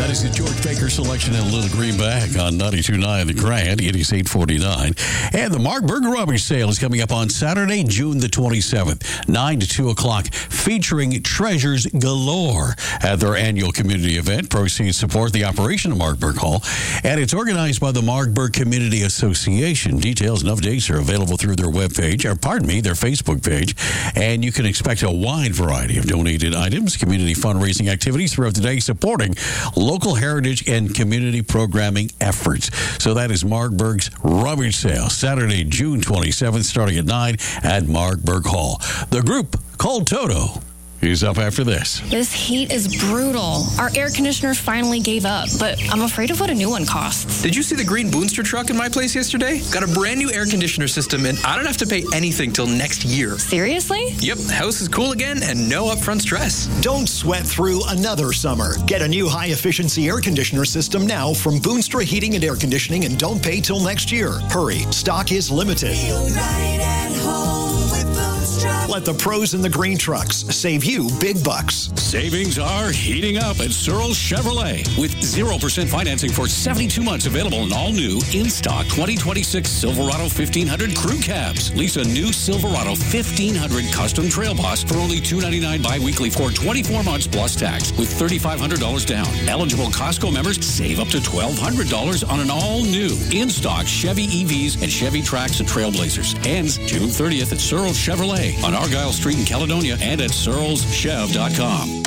That is the George Baker selection in a little green bag on 92.9 The Grand. It is 8:49. And the Mark Burger Rummage Sale is coming up on Saturday, June the 27th, 9 to 2 o'clock, featuring treasures galore at their annual community event. Proceeds support the operation of Markburg Hall, and it's organized by the Markburg Community Association. Details and updates are available through their webpage, or their Facebook page, and you can expect a wide variety of donated items, community fundraising activities throughout the day, supporting local heritage and community programming efforts. So that is Markburg's Rummage Sale, Saturday, June 27th, starting at 9 at Markburg Hall. The group called Toto is up after this. This heat is brutal. Our air conditioner finally gave up, but I'm afraid of what a new one costs. Did you see the green Boonster truck in my place yesterday? Got a brand new air conditioner system, and I don't have to pay anything till next year. Seriously? Yep, house is cool again and no upfront stress. Don't sweat through another summer. Get a new high-efficiency air conditioner system now from Boonstra Heating and Air Conditioning, and don't pay till next year. Hurry, stock is limited. Feel right at home with Boonstra. Let the pros in the green trucks save you big bucks. Savings are heating up at Searles Chevrolet with 0% financing for 72 months available in all new in-stock 2026 Silverado 1500 crew cabs. Lease a new Silverado 1500 custom Trail Boss for only $299 bi-weekly for 24 months plus tax with $3,500 down. Eligible Costco members save up to $1,200 on an all-new in-stock Chevy EVs and Chevy Trax and Trailblazers. Ends June 30th at Searles Chevrolet on Argyle Street in Caledonia and at searleschev.com.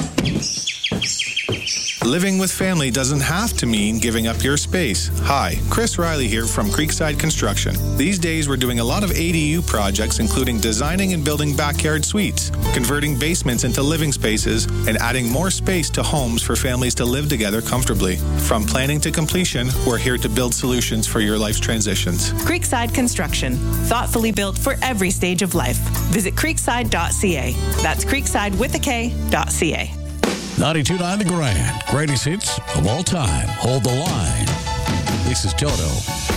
Living with family doesn't have to mean giving up your space. Hi, Chris Riley here from Creekside Construction. These days we're doing a lot of ADU projects, including designing and building backyard suites, converting basements into living spaces, and adding more space to homes for families to live together comfortably. From planning to completion, we're here to build solutions for your life's transitions. Creekside Construction, thoughtfully built for every stage of life. Visit creekside.ca. That's creekside with a K.ca. 92.9 The Grand. Greatest hits of all time. Hold the line. This is Toto.